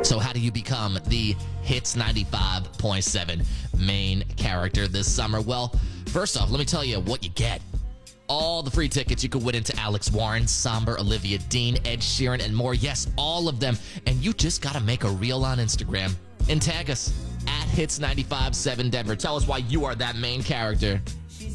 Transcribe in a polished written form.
So how do you become the Hits 95.7 main character this summer? Well, first off, let me tell you what you get. All the free tickets you could win into Alex Warren, Somber, Olivia Dean, Ed Sheeran, and more. Yes, all of them. And you just got to make a reel on Instagram and tag us at Hits 95.7 Denver. Tell us why you are that main character.